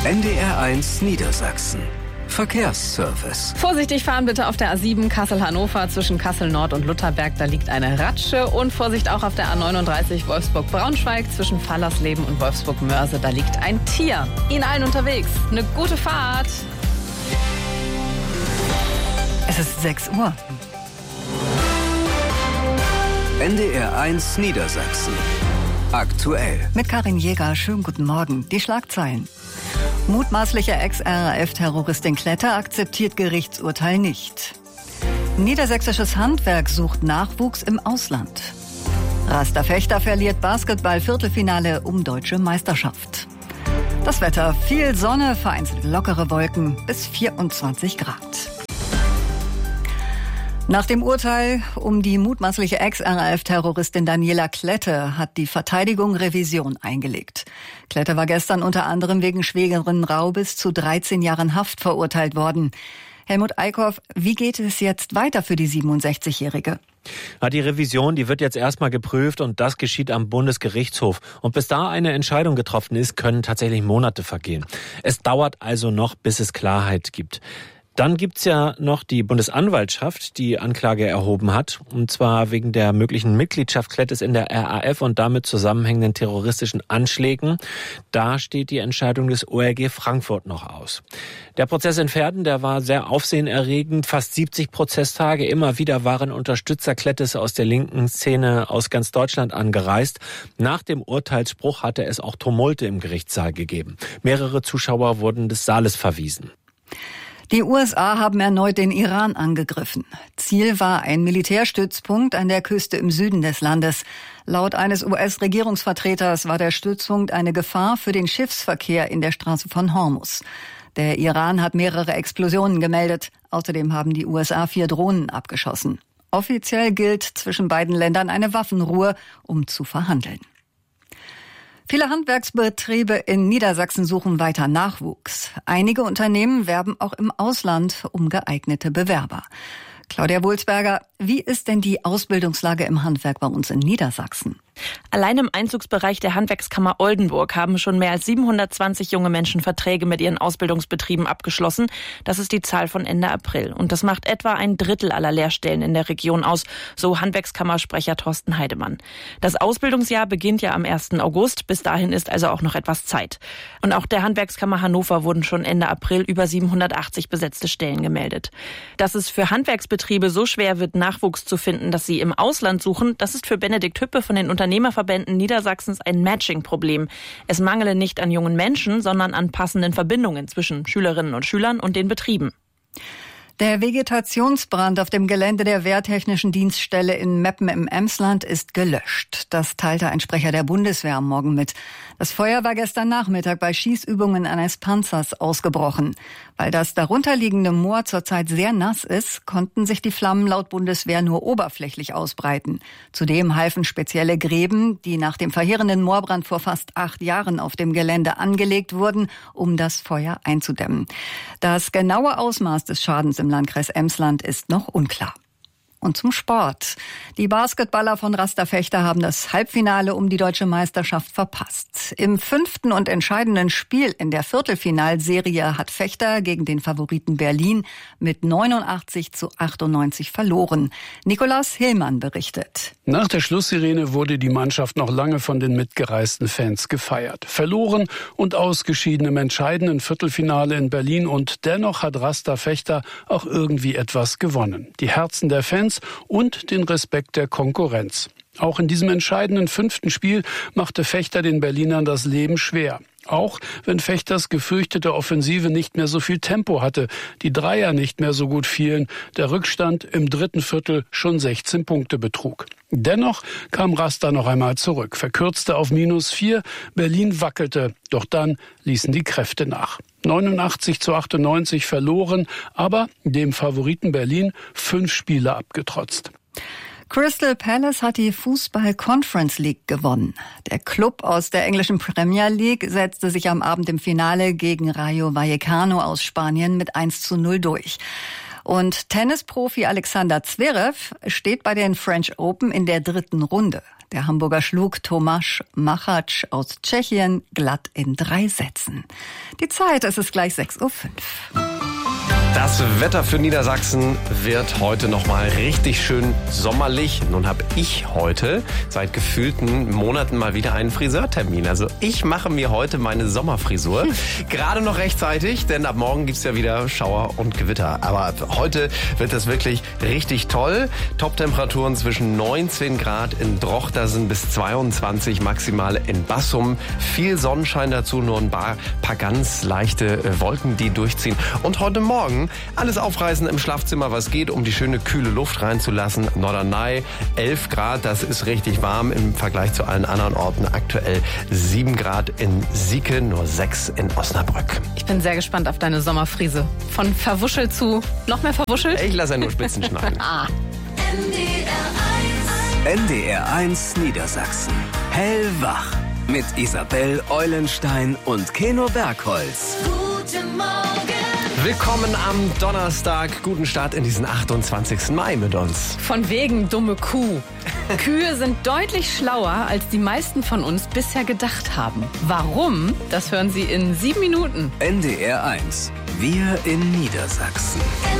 NDR1 Niedersachsen. Verkehrsservice. Vorsichtig fahren bitte auf der A7 Kassel-Hannover zwischen Kassel-Nord und Lutherberg. Da liegt eine Ratsche. Und Vorsicht auch auf der A39 Wolfsburg-Braunschweig zwischen Fallersleben und Wolfsburg-Mörse. Da liegt ein Tier. Ihnen allen unterwegs eine gute Fahrt. Es ist 6 Uhr. NDR1 Niedersachsen. Aktuell. Mit Karin Jäger, schönen guten Morgen. Die Schlagzeilen. Mutmaßliche Ex-RAF-Terroristin Kletter akzeptiert Gerichtsurteil nicht. Niedersächsisches Handwerk sucht Nachwuchs im Ausland. Rasta Fechter verliert Basketball-Viertelfinale um deutsche Meisterschaft. Das Wetter, viel Sonne, vereinzelt lockere Wolken bis 24 Grad. Nach dem Urteil um die mutmaßliche Ex-RAF-Terroristin Daniela Klette hat die Verteidigung Revision eingelegt. Klette war gestern unter anderem wegen schweren Raubes zu 13 Jahren Haft verurteilt worden. Helmut Eickhoff, wie geht es jetzt weiter für die 67-Jährige? Die Revision, die wird jetzt erstmal geprüft und das geschieht am Bundesgerichtshof. Und bis da eine Entscheidung getroffen ist, können tatsächlich Monate vergehen. Es dauert also noch, bis es Klarheit gibt. Dann gibt's ja noch die Bundesanwaltschaft, die Anklage erhoben hat, und zwar wegen der möglichen Mitgliedschaft Klettes in der RAF und damit zusammenhängenden terroristischen Anschlägen. Da steht die Entscheidung des OLG Frankfurt noch aus. Der Prozess in Verden, der war sehr aufsehenerregend, fast 70 Prozesstage. Immer wieder waren Unterstützer Klettes aus der linken Szene aus ganz Deutschland angereist. Nach dem Urteilsspruch hatte es auch Tumulte im Gerichtssaal gegeben. Mehrere Zuschauer wurden des Saales verwiesen. Die USA haben erneut den Iran angegriffen. Ziel war ein Militärstützpunkt an der Küste im Süden des Landes. Laut eines US-Regierungsvertreters war der Stützpunkt eine Gefahr für den Schiffsverkehr in der Straße von Hormuz. Der Iran hat mehrere Explosionen gemeldet. Außerdem haben die USA 4 Drohnen abgeschossen. Offiziell gilt zwischen beiden Ländern eine Waffenruhe, um zu verhandeln. Viele Handwerksbetriebe in Niedersachsen suchen weiter Nachwuchs. Einige Unternehmen werben auch im Ausland um geeignete Bewerber. Claudia Wulsberger, wie ist denn die Ausbildungslage im Handwerk bei uns in Niedersachsen? Allein im Einzugsbereich der Handwerkskammer Oldenburg haben schon mehr als 720 junge Menschen Verträge mit ihren Ausbildungsbetrieben abgeschlossen. Das ist die Zahl von Ende April. Und das macht etwa ein Drittel aller Lehrstellen in der Region aus, so Handwerkskammersprecher Thorsten Heidemann. Das Ausbildungsjahr beginnt ja am 1. August. Bis dahin ist also auch noch etwas Zeit. Und auch der Handwerkskammer Hannover wurden schon Ende April über 780 besetzte Stellen gemeldet. Dass es für Handwerksbetriebe so schwer wird, Nachwuchs zu finden, dass sie im Ausland suchen, das ist für Benedikt Hüppe von den Unternehmerverbänden Niedersachsens ein Matching-Problem. Es mangele nicht an jungen Menschen, sondern an passenden Verbindungen zwischen Schülerinnen und Schülern und den Betrieben. Der Vegetationsbrand auf dem Gelände der Wehrtechnischen Dienststelle in Meppen im Emsland ist gelöscht. Das teilte ein Sprecher der Bundeswehr am Morgen mit. Das Feuer war gestern Nachmittag bei Schießübungen eines Panzers ausgebrochen. Weil das darunterliegende Moor zurzeit sehr nass ist, konnten sich die Flammen laut Bundeswehr nur oberflächlich ausbreiten. Zudem halfen spezielle Gräben, die nach dem verheerenden Moorbrand vor fast 8 Jahren auf dem Gelände angelegt wurden, um das Feuer einzudämmen. Das genaue Ausmaß des Schadens im Landkreis Emsland ist noch unklar. Und zum Sport. Die Basketballer von Rasta Fechter haben das Halbfinale um die deutsche Meisterschaft verpasst. Im 5. und entscheidenden Spiel in der Viertelfinalserie hat Fechter gegen den Favoriten Berlin mit 89:98 verloren. Nikolaus Hillmann berichtet. Nach der Schlusssirene wurde die Mannschaft noch lange von den mitgereisten Fans gefeiert. Verloren und ausgeschieden im entscheidenden Viertelfinale in Berlin und dennoch hat Rasta Fechter auch irgendwie etwas gewonnen. Die Herzen der Fans und den Respekt der Konkurrenz. Auch in diesem entscheidenden 5. Spiel machte Fechter den Berlinern das Leben schwer. Auch wenn Fechters gefürchtete Offensive nicht mehr so viel Tempo hatte, die Dreier nicht mehr so gut fielen, der Rückstand im 3. Viertel schon 16 Punkte betrug. Dennoch kam Rasta noch einmal zurück, verkürzte auf -4, Berlin wackelte, doch dann ließen die Kräfte nach. 89:98 verloren, aber dem Favoriten Berlin 5 Spiele abgetrotzt. Crystal Palace hat die Fußball-Conference League gewonnen. Der Club aus der englischen Premier League setzte sich am Abend im Finale gegen Rayo Vallecano aus Spanien mit 1:0 durch. Und Tennisprofi Alexander Zverev steht bei den French Open in der 3. Runde. Der Hamburger schlug Tomáš Machač aus Tschechien glatt in 3 Sätzen. Die Zeit, es ist gleich 6:05 Uhr. Das Wetter für Niedersachsen wird heute nochmal richtig schön sommerlich. Nun habe ich heute seit gefühlten Monaten mal wieder einen Friseurtermin. Also ich mache mir heute meine Sommerfrisur. Gerade noch rechtzeitig, denn ab morgen gibt's ja wieder Schauer und Gewitter. Aber heute wird das wirklich richtig toll. Top-Temperaturen zwischen 19 Grad in Drochtersen bis 22 maximal in Bassum. Viel Sonnenschein dazu, nur ein paar ganz leichte Wolken, die durchziehen. Und heute Morgen alles aufreißen im Schlafzimmer, was geht, um die schöne kühle Luft reinzulassen. Norderney 11 Grad, das ist richtig warm im Vergleich zu allen anderen Orten. Aktuell 7 Grad in Sieke, nur 6 in Osnabrück. Ich bin sehr gespannt auf deine Sommerfrise. Von verwuschelt zu noch mehr verwuschelt? Ich lasse ja nur Spitzen schneiden. NDR1 Niedersachsen. Hellwach. Mit Isabel Eulenstein und Keno Bergholz. Guten Morgen. Willkommen am Donnerstag. Guten Start in diesen 28. Mai mit uns. Von wegen dumme Kuh. Kühe sind deutlich schlauer, als die meisten von uns bisher gedacht haben. Warum? Das hören Sie in 7 Minuten. NDR1. Wir in Niedersachsen.